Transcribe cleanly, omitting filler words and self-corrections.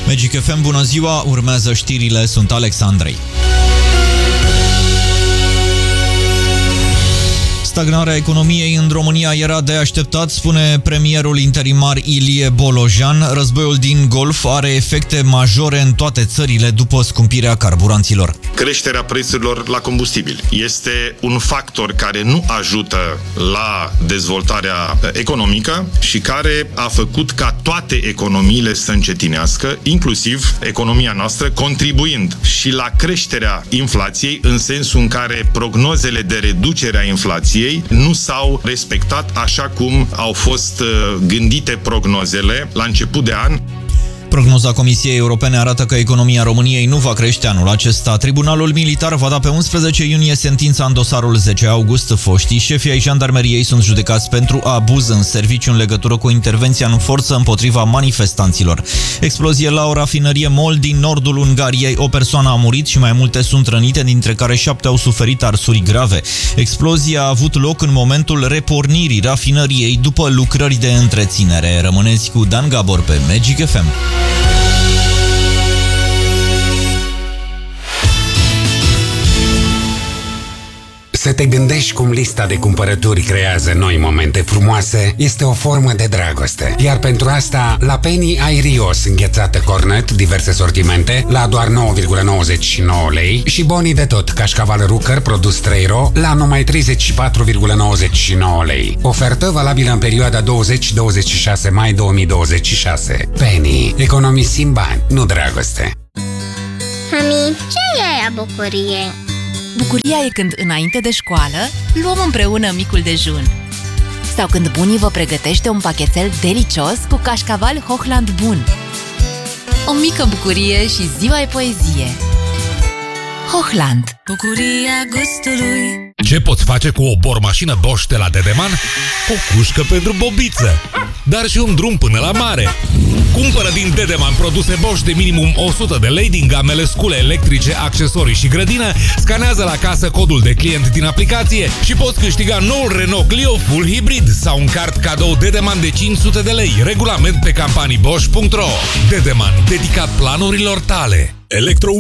Magic FM, bună ziua, urmează știrile, sunt Alex Andrei. Stagnarea economiei în România era de așteptat, spune premierul interimar Ilie Bolojan. Războiul din Golf are efecte majore în toate țările după scumpirea carburanților. Creșterea prețurilor la combustibil este un factor care nu ajută la dezvoltarea economică și care a făcut ca toate economiile să încetinească, inclusiv economia noastră, contribuind și la creșterea inflației, în sensul în care prognozele de reducere a inflației nu s-au respectat așa cum au fost gândite prognozele la început de an. Prognoza Comisiei Europene arată că economia României nu va crește anul acesta. Tribunalul Militar va da pe 11 iunie sentința în dosarul 10 august. Foștii șefii ai jandarmeriei sunt judecați pentru abuz în serviciu în legătură cu intervenția în forță împotriva manifestanților. Explozie la o rafinărie MOL din nordul Ungariei. O persoană a murit și mai multe sunt rănite, dintre care 7 au suferit arsuri grave. Explozia a avut loc în momentul repornirii rafinăriei după lucrări de întreținere. Rămâneți cu Dan Gabor pe Magic FM. Să te gândești cum lista de cumpărături creează noi momente frumoase este o formă de dragoste. Iar pentru asta, la Penny ai Rios înghețată cornet, diverse sortimente, la doar 9,99 lei și bonii de tot, cașcaval Rucker, produs 3 ro, la numai 34,99 lei. Ofertă valabilă în perioada 20-26 mai 2026. Penny. Economisim bani, nu dragoste. Mami, ce e aia bucurie? Bucuria e când, înainte de școală, luăm împreună micul dejun. Sau când bunii vă pregătește un pachetel delicios cu cașcaval Hochland bun. O mică bucurie și ziua e poezie. Hochland. Bucuria gustului. Ce poți face cu o bormașină Bosch de la Dedeman? O cușcă pentru bobiță, dar și un drum până la mare. Cumpără din Dedeman produse Bosch de minimum 100 de lei din gamele scule electrice, accesorii și grădină, scanează la casă codul de client din aplicație și poți câștiga noul Renault Clio Full Hybrid sau un card cadou Dedeman de 500 de lei. Regulament pe campaniibosch.ro. Dedeman, dedicat planurilor tale.